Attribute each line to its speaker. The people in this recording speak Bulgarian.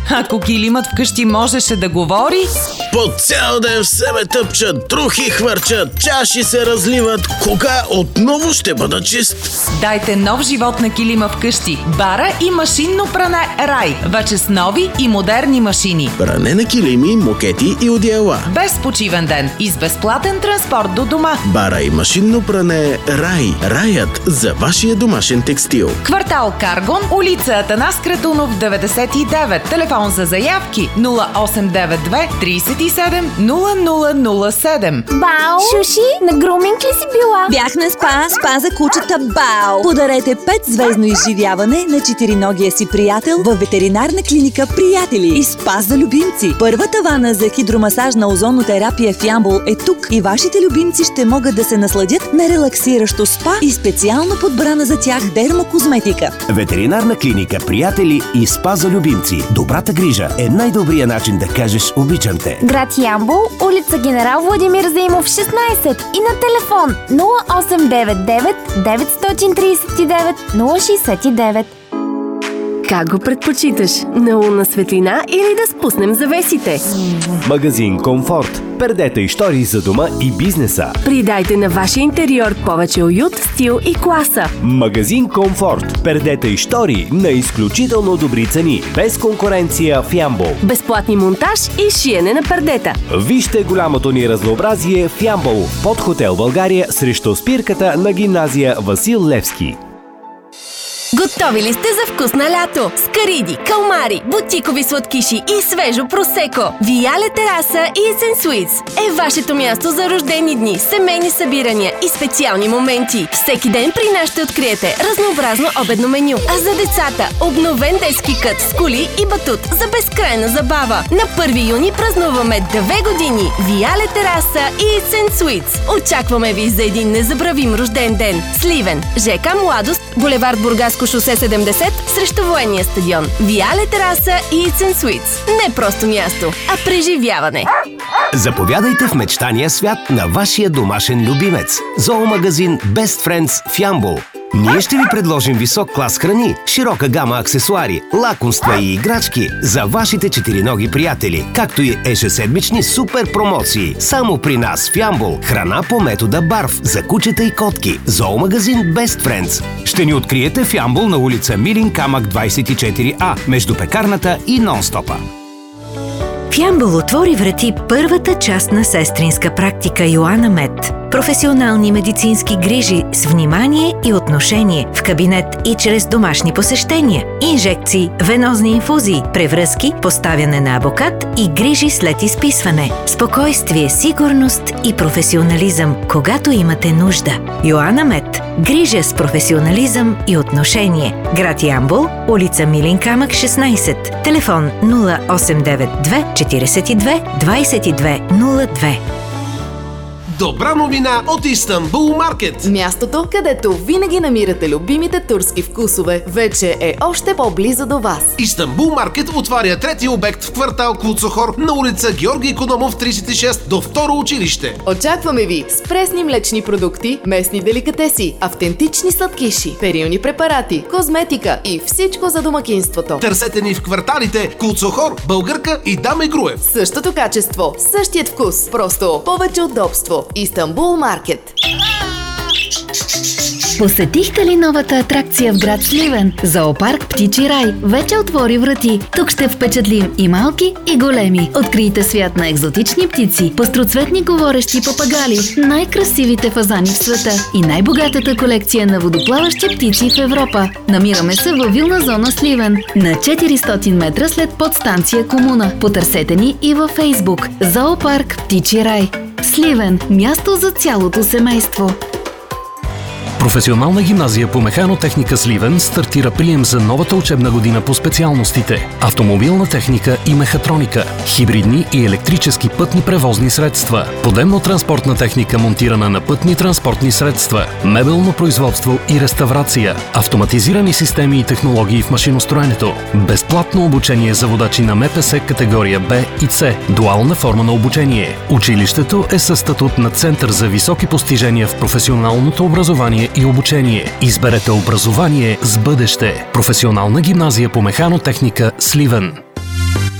Speaker 1: Ако килимът вкъщи можеше да говори...
Speaker 2: По цял ден в себе тъпчат, трухи хвърчат, чаши се разливат. Кога отново ще бъда чист?
Speaker 1: Дайте нов живот на килима вкъщи. Бара и машинно пране Рай. Вече с нови и модерни машини.
Speaker 2: Пране на килими, мокети и одеяла.
Speaker 1: Без почивен ден и с безплатен транспорт до дома.
Speaker 2: Бара и машинно пране Рай. Раят за вашия домашен текстил.
Speaker 1: Квартал Каргон, улица Атанас Кратунов, 99. Телефон за заявки 0892 37 0007.
Speaker 3: Бао! Шуши, на груминг ли си била?
Speaker 4: Бях на спа за кучета Бао. Подарете 5-звездно изживяване на четириногия си приятел във ветеринарна клиника Приятели и спа за любимци. Първата вана за хидромасажна озонотерапия в Ямбол е тук и вашите любимци ще могат да се насладят на релаксиращо спа и специално подбрана за тях дермокозметика.
Speaker 5: Ветеринарна клиника Приятели и спа за любимци. Добрата грижа е най-добрият начин да кажеш обичам те.
Speaker 3: Град Ямбол, улица Генерал Владимир Заимов, 16 и на телефон 0899 939 069.
Speaker 6: Как го предпочиташ? На лунна светлина или да спуснем завесите?
Speaker 5: Магазин Комфорт. Пердета и штори за дома и бизнеса.
Speaker 6: Придайте на вашия интериор повече уют, стил и класа.
Speaker 5: Магазин Комфорт. Пердета и штори на изключително добри цени. Без конкуренция в Ямбол.
Speaker 6: Безплатни монтаж и шиене на пердета.
Speaker 5: Вижте голямото ни разнообразие в Ямбол. Под хотел България срещу спирката на гимназия Васил Левски.
Speaker 6: Готови ли сте за вкус на лято? Скариди, калмари, бутикови сладкиши и свежо просеко. Виале тераса и Есен Суитс е вашето място за рождени дни, семейни събирания и специални моменти. Всеки ден при нас ще откриете разнообразно обедно меню. А за децата обновен детски кът с коли и батут за безкрайна забава. На 1 юни празнуваме 2 години. Виале тераса и Есен Суитс. Очакваме ви за един незабравим рожден ден. Сливен, ЖК Младост, булевард Бургаско шосе 70 срещу военния стадион. Виале тераса и Есен Суитс. Не просто място, а преживяване.
Speaker 5: Заповядайте в мечтания свят на вашия домашен любимец. Зоомагазин Best Friends в Ямбол. Ние ще ви предложим висок клас храни, широка гама аксесуари, лакомства и играчки за вашите четириноги приятели, както и ежеседмични супер промоции. Само при нас в Ямбол. Храна по метода Барф за кучета и котки. Зоомагазин Best Friends. Ще ни откриете в Ямбол на улица Милин камък 24А, между пекарната и Нонстопа.
Speaker 7: В Ямбол отвори врати първата частна сестринска практика Йоана Мед. Професионални медицински грижи с внимание и отношение в кабинет и чрез домашни посещения, инжекции, венозни инфузии, превръзки, поставяне на абокат и грижи след изписване. Спокойствие, сигурност и професионализъм, когато имате нужда. Йоана Мед. Грижа с професионализъм и отношение. Град Ямбол, улица Милин камък 16. Телефон 0892 42 22 02.
Speaker 8: Добра новина от Истанбул Маркет!
Speaker 9: Мястото, където винаги намирате любимите турски вкусове, вече е още по-близо до вас.
Speaker 8: Истанбул Маркет отваря трети обект в квартал Клуцохор на улица Георги Икономов 36 до второ училище.
Speaker 9: Очакваме ви с пресни млечни продукти, местни деликатеси, автентични сладкиши, перилни препарати, козметика и всичко за домакинството.
Speaker 8: Търсете ни в кварталите Клуцохор, Българка и Даме Груев.
Speaker 9: Същото качество, същият вкус, просто повече удобство. Истанбул Маркет.
Speaker 10: Посетихте ли новата атракция в град Сливен? Зоопарк Птичи рай вече отвори врати. Тук ще впечатлим и малки, и големи. Открийте свят на екзотични птици, пъстроцветни говорещи папагали, най-красивите фазани в света и най-богатата колекция на водоплаващи птици в Европа. Намираме се във вилна зона Сливен, на 400 метра след подстанция Комуна. Потърсете ни и във Фейсбук. Зоопарк Птичи рай. Сливен – място за цялото семейство.
Speaker 11: Професионална гимназия по механотехника Сливен стартира прием за новата учебна година по специалностите автомобилна техника и мехатроника, хибридни и електрически пътни превозни средства, подемно-транспортна техника монтирана на пътни транспортни средства, мебелно производство и реставрация, автоматизирани системи и технологии в машиностроенето, безплатно обучение за водачи на МПС категория Б и С, дуална форма на обучение. Училището е със статут на Център за високи постижения в професионалното образование и обучение. Изберете образование с бъдеще. Професионална гимназия по механотехника Сливен.